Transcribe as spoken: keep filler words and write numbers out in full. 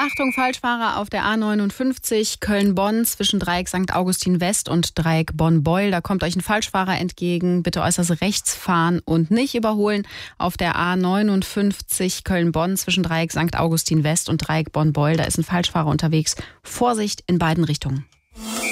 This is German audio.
Achtung, Falschfahrer auf der A neunundfünfzig Köln-Bonn zwischen Dreieck Sankt Augustin West und Dreieck Bonn-Beul. Da kommt euch ein Falschfahrer entgegen. Bitte äußerst rechts fahren und nicht überholen. Auf der A neunundfünfzig Köln-Bonn zwischen Dreieck Sankt Augustin West und Dreieck Bonn-Beul. Da ist ein Falschfahrer unterwegs. Vorsicht in beiden Richtungen.